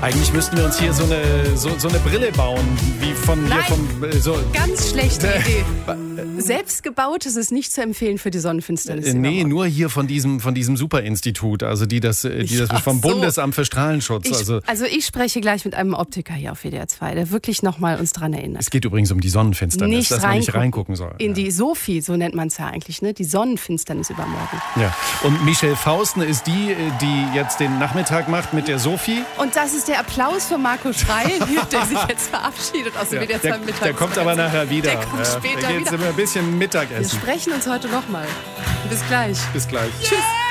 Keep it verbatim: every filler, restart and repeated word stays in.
Eigentlich müssten wir uns hier so eine, so, so eine Brille bauen, wie von Nein, hier vom. Äh, so. Ganz schlechte Idee. Selbstgebautes ist nicht zu empfehlen für die Sonnenfinsternis. Äh, nee, nur hier von diesem, von diesem Superinstitut, also die das, die das Ach vom so. Bundesamt für Strahlenschutz. Ich, also, also ich spreche gleich mit einem Optiker hier auf W D R zwei, der wirklich nochmal uns dran erinnert. es geht übrigens um die Sonnenfinsternis, Nicht dass man nicht reingucken. reingucken soll. In ja. die Sophie, so nennt man es ja eigentlich, ne? Die Sonnenfinsternis übermorgen. Ja. Und Michelle Fausten ist die, die jetzt den Nachmittag macht mit der Sophie. Und das ist der Applaus für Marco Schreil, der sich jetzt verabschiedet aus dem Ja, W D R der, zwei Mittag. der kommt aber nachher wieder. Der kommt später da geht's wieder. immer ein bisschen Wir Mittagessen. sprechen uns heute nochmal. Bis gleich. Bis gleich. Tschüss.